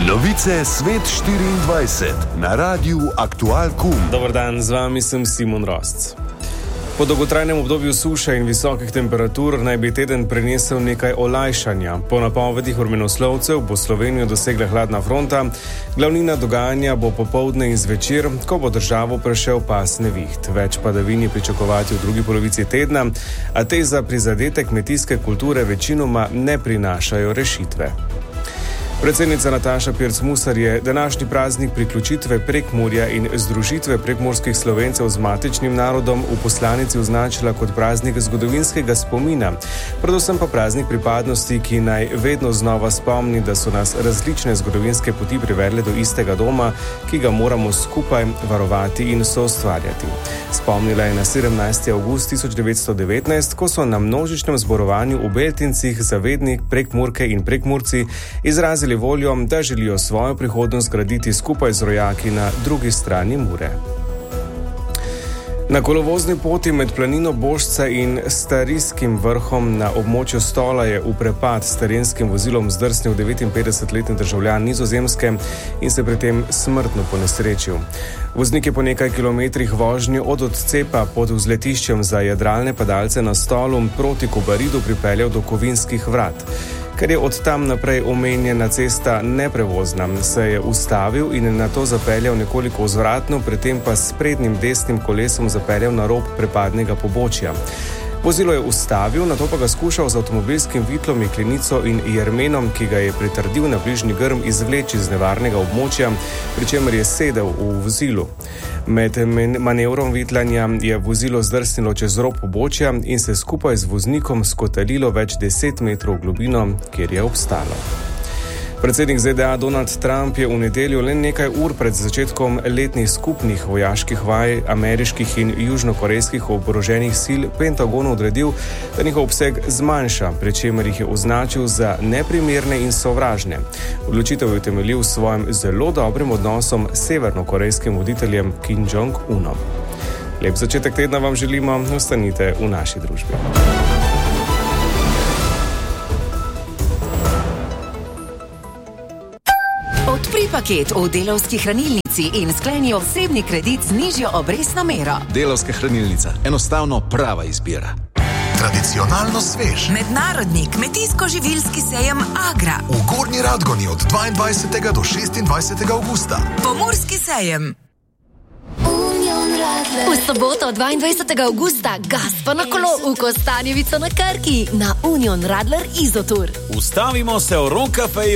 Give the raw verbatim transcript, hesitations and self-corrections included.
Novice Svet štiriindvajset na Radiu Aktual Kum. Dobar dan, z vami sem Simon Rosc. Po dolgotrajnem obdobju suše in visokih temperatur naj bi teden prinesel nekaj olajšanja. Po napovedih vremenoslovcev bo Slovenijo dosegla hladna fronta, glavnina dogajanja bo popoldne in zvečer, ko bo državo prešel pas neviht. Več padavin je pričakovati v drugi polovici tedna, a te za prizadete kmetijske kulture večinoma ne prinašajo rešitve. Predsednica Nataša Pirc Musar je današnji praznik priključitve Prekmurja in združitve prekmurskih Slovencev z matičnim narodom v poslanici označila kot praznik zgodovinskega spomina, predvsem pa praznik pripadnosti, ki naj vedno znova spomni, da so nas različne zgodovinske poti privedle do istega doma, ki ga moramo skupaj varovati in soustvarjati. Spomnila je na sedemnajsti avgust tisoč devetsto devetnajst, ko so na množičnem zborovanju v Beltincih zavedni Prekmurke in Prekmurci izrazili voljo, da želijo svojo prihodnost graditi skupaj z rojaki na drugi strani Mure. Na kolovozni poti med planino Božca in Starijskim vrhom na območju Stola je v prepad s terenskim vozilom zdrsnil devetinpetdesetletni državljan Nizozemske in se pri tem smrtno ponesrečil. Voznik je po nekaj kilometrih vožnje od odcepa pod vzletiščem za jadralne padalce na Stolu proti Kobaridu pripeljal do Kovinskih vrat. Ker je od tam naprej omenjena cesta neprevozna, se je ustavil in nato zapeljal nekoliko vzvratno, pri tem pa s prednjim desnim kolesom zapeljal na rob prepadnega pobočja. Vozilo je ustavil, nato pa ga skušal z avtomobilskim vitlom, jeklenico in jermenom, ki ga je pritrdil na bližnji grm, izvleči z nevarnega območja, pri čemer je sedel v vozilu. Med manevrom vitlanja je vozilo zdrsnilo čez rob pobočja in se skupaj z voznikom skotalilo več deset metrov v globino, kjer je obstalo. Predsednik Z D A Donald Trump je v nedeljo le nekaj ur pred začetkom letnih skupnih vojaških vaj ameriških in južnokorejskih oboroženih sil Pentagonu odredil, da njihov obseg zmanjša, pri čemer jih je označil za neprimerne in sovražne. Odločitev je utemeljil s svojim zelo dobrim odnosom s severnokorejskim voditeljem Kim Jong-unom. Lep začetek tedna vam želimo, ostanite v naši družbi. Odpri paket v Delavski hranilnici in skleni osebni kredit z nižjo obrestno mero. Delavska hranilnica. Enostavno prava izbira. Tradicionalno svež. Mednarodni kmetijsko-živilski sejem Agra. V Gornji Radgoni od dvaindvajsetega do šestindvajsetega avgusta. Pomurski sejem. V soboto dvaindvajsetega avgusta gas pa na kolo v Kostanjevico na Krki na Union Radler Izotur. Ustavimo se v Rock Cafeju